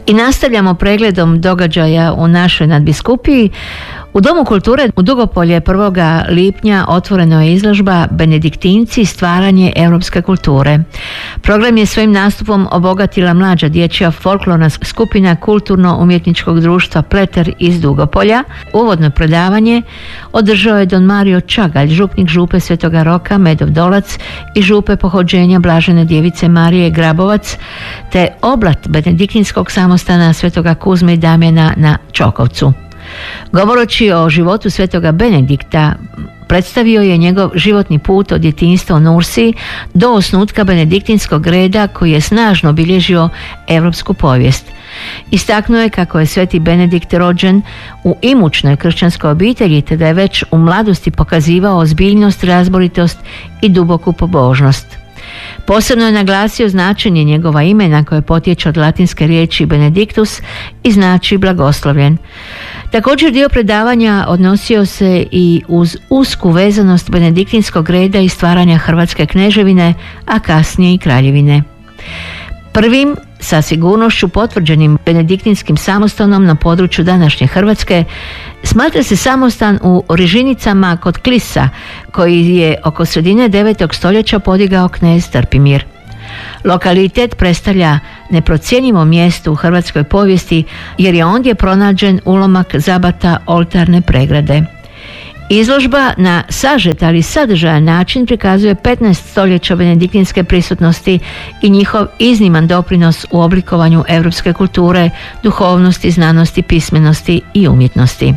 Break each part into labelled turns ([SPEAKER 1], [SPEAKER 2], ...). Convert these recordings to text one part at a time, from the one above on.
[SPEAKER 1] I nastavljamo pregledom događaja u našoj nadbiskupiji. U Domu kulture u Dugopolje 1. lipnja otvorena je izložba Benediktinci, stvaranje europske kulture. Program je svojim nastupom obogatila mlađa dječja folklorna skupina Kulturno-umjetničkog društva Pleter iz Dugopolja. Uvodno predavanje održao je don Mario Čagalj, župnik župe Svetoga Roka Medov Dolac i župe pohođenja Blažene djevice Marije Grabovac, te oblat Benediktinskog samostana Svetoga Kuzme i Damjana na Čokovcu. Govoreći o životu svetoga Benedikta, predstavio je njegov životni put od djetinjstva u Nursiji do osnutka benediktinskog reda koji je snažno obilježio europsku povijest. Istaknuo je kako je sveti Benedikt rođen u imućnoj kršćanskoj obitelji, te da je već u mladosti pokazivao ozbiljnost, razboritost i duboku pobožnost. Posebno je naglasio značenje njegova imena koje potječe od latinske riječi Benedictus i znači blagoslovljen. Također dio predavanja odnosio se i uz usku vezanost benediktinskog reda i stvaranja Hrvatske kneževine, a kasnije i kraljevine. Prvim sa sigurnošću potvrđenim benediktinskim samostanom na području današnje Hrvatske smatra se samostan u Rižinicama kod Klisa, koji je oko sredine 9. stoljeća podigao knez Trpimir. Lokalitet predstavlja neprocjenjivo mjesto u hrvatskoj povijesti jer je ondje pronađen ulomak zabata oltarne pregrade. Izložba na sažet, ali sadržajan način prikazuje 15 stoljeća benediktinske prisutnosti i njihov izniman doprinos u oblikovanju europske kulture, duhovnosti, znanosti, pismenosti i umjetnosti.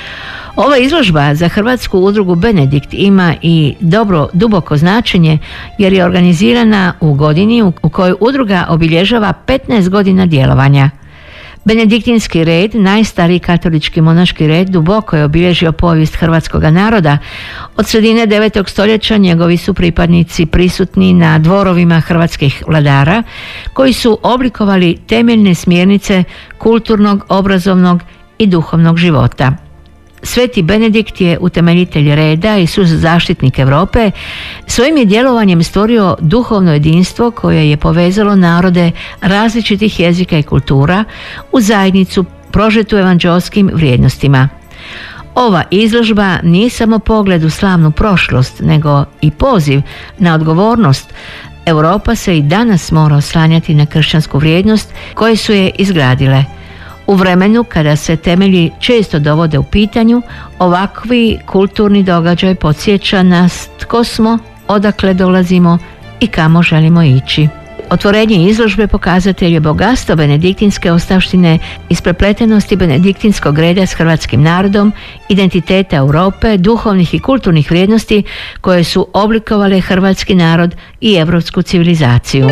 [SPEAKER 1] Ova izložba za Hrvatsku udrugu Benedikt ima i duboko značenje jer je organizirana u godini u kojoj udruga obilježava 15 godina djelovanja. Benediktinski red, najstariji katolički monaški red, duboko je obilježio povijest hrvatskog naroda. Od sredine 9. stoljeća njegovi su pripadnici prisutni na dvorovima hrvatskih vladara koji su oblikovali temeljne smjernice kulturnog, obrazovnog i duhovnog života. Sveti Benedikt je utemeljitelj reda i zaštitnik Europe. Svojim je djelovanjem stvorio duhovno jedinstvo koje je povezalo narode različitih jezika i kultura u zajednicu prožetu evanđelskim vrijednostima. Ova izložba nije samo pogled u slavnu prošlost, nego i poziv na odgovornost. Europa se i danas mora oslanjati na kršćansku vrijednost koje su je izgradile. U vremenu kada se temelji često dovode u pitanju, ovakvi kulturni događaj podsjeća nas tko smo, odakle dolazimo i kamo želimo ići. Otvorenje izložbe pokazatelj je bogatstvo benediktinske ostavštine, isprepletenosti benediktinskog reda s hrvatskim narodom, identiteta Europe, duhovnih i kulturnih vrijednosti koje su oblikovale hrvatski narod i europsku civilizaciju.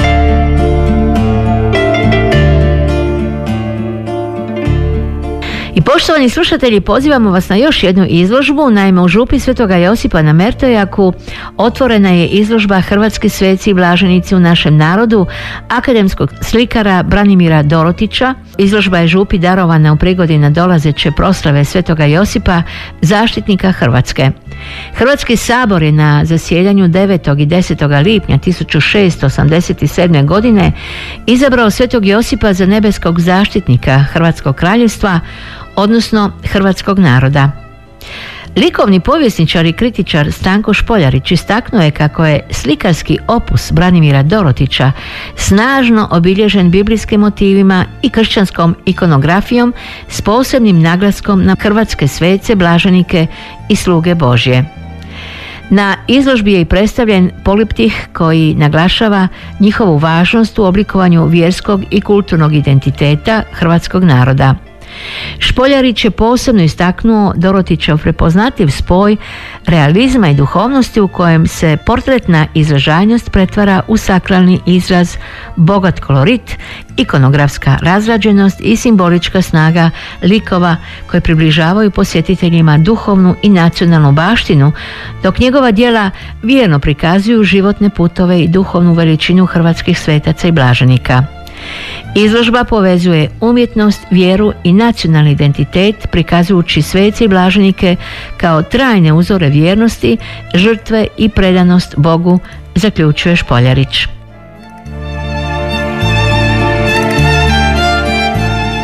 [SPEAKER 1] I poštovani slušatelji, pozivamo vas na još jednu izložbu. Naime, u župi Svetoga Josipa na Mertojaku otvorena je izložba Hrvatski sveci i blaženici u našem narodu akademskog slikara Branimira Dorotića. Izložba je župi darovana u prigodi nadolazeće proslave Svetoga Josipa, zaštitnika Hrvatske. Hrvatski sabor je na zasjedanju 9. i 10. lipnja 1687. godine izabrao Svetog Josipa za nebeskog zaštitnika Hrvatskog kraljevstva, odnosno hrvatskog naroda. Likovni povjesničar i kritičar Stanko Špoljarić istaknuo je kako je slikarski opus Branimira Dorotića snažno obilježen biblijskim motivima i kršćanskom ikonografijom s posebnim naglaskom na hrvatske svece, blaženike i sluge Božje. Na izložbi je i predstavljen poliptih koji naglašava njihovu važnost u oblikovanju vjerskog i kulturnog identiteta hrvatskog naroda. Špoljarić je posebno istaknuo Dorotićev prepoznatljiv spoj realizma i duhovnosti u kojem se portretna izražajnost pretvara u sakralni izraz, bogat kolorit, ikonografska razrađenost i simbolička snaga likova koje približavaju posjetiteljima duhovnu i nacionalnu baštinu, dok njegova djela vjerno prikazuju životne putove i duhovnu veličinu hrvatskih svetaca i blaženika. Izložba povezuje umjetnost, vjeru i nacionalni identitet, prikazujući svece i blaženike kao trajne uzore vjernosti, žrtve i predanost Bogu, zaključuje Špoljarić.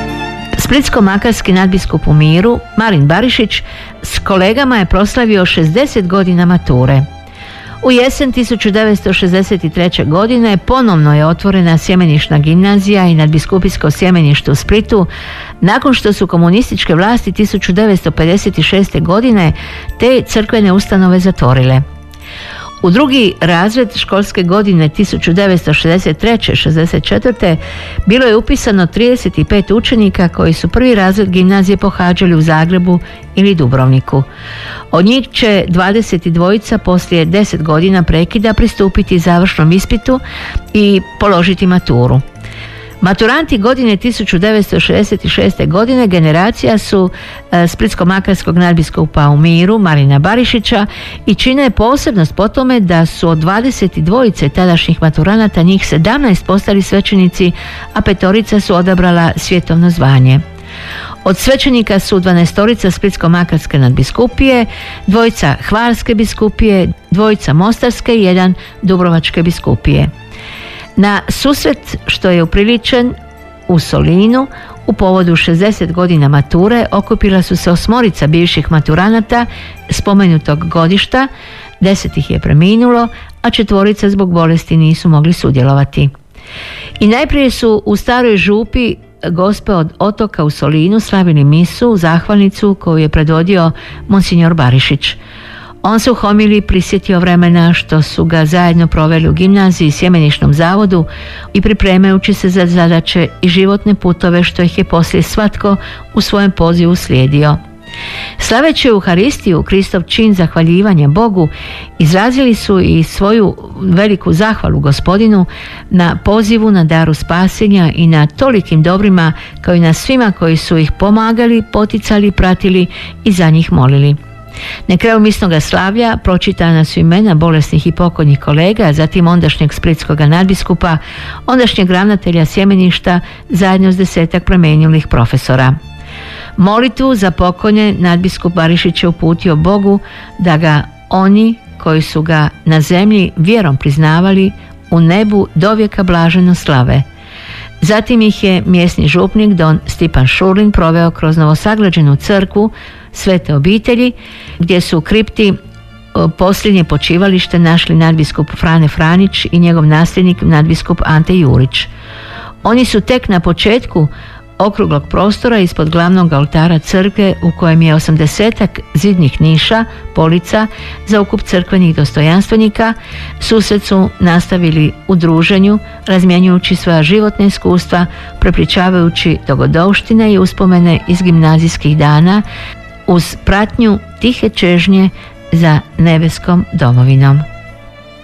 [SPEAKER 1] Splitsko-makarski nadbiskup u miru, Marin Barišić, s kolegama je proslavio 60 godina mature. U jesen 1963. godine ponovno je otvorena sjemenišna gimnazija i nadbiskupijsko sjemenište u Splitu nakon što su komunističke vlasti 1956. godine te crkvene ustanove zatvorile. U drugi razred školske godine 1963-64. bilo je upisano 35 učenika koji su prvi razred gimnazije pohađali u Zagrebu ili Dubrovniku. Od njih će 22 poslije 10 godina prekida pristupiti završnom ispitu i položiti maturu. Maturanti godine 1966. godine generacija su Splitsko-makarskog nadbiskupa u miru Marina Barišića i čine posebnost po tome da su od 22 tadašnjih maturanata njih 17 postali svećenici, a 5 su odabrala svjetovno zvanje. Od svećenika su 12 Splitsko-makarske nadbiskupije, 2 Hvarske biskupije, 2 Mostarske i 1 Dubrovačke biskupije. Na susret što je upriličen u Solinu u povodu 60 godina mature okupila su se 8 bivših maturanata spomenutog godišta, 10 ih je preminulo, a 4 zbog bolesti nisu mogli sudjelovati. I najprije su u staroj župi Gospe od Otoka u Solinu slavili misu, zahvalnicu koju je predvodio monsignor Barišić. On se u homiliji prisjetio vremena što su ga zajedno proveli u gimnaziji i sjemenišnom zavodu i pripremajući se za zadaće i životne putove što ih je poslije svatko u svojem pozivu slijedio. Slaveći Euharistiju, Kristov čin zahvaljivanja Bogu, izrazili su i svoju veliku zahvalu Gospodinu na pozivu, na daru spasenja i na tolikim dobrima kao i na svima koji su ih pomagali, poticali, pratili i za njih molili. Na kraju misnoga slavlja pročitana su imena bolesnih i pokojnih kolega, a zatim ondašnjeg splitskog nadbiskupa, ondašnjeg ravnatelja sjemeništa zajedno s 10 preminulih profesora. Molitvu za pokojne nadbiskup Barišić je uputio Bogu da ga oni koji su ga na zemlji vjerom priznavali u nebu dovijeka blaženo slave. Zatim ih je mjesni župnik don Stipan Šurlin proveo kroz novosagrađenu crkvu Svete obitelji, gdje su u kripti posljednje počivalište našli nadbiskup Frane Franić i njegov nasljednik nadbiskup Ante Jurić. Oni su tek na početku okruglog prostora ispod glavnog oltara crkve, u kojem je 80 zidnih niša, polica za ukup crkvenih dostojanstvenika, susret su nastavili u druženju, razmjenjujući svoja životna iskustva, prepričavajući dogodovštine i uspomene iz gimnazijskih dana uz pratnju tihe čežnje za nebeskom domovinom.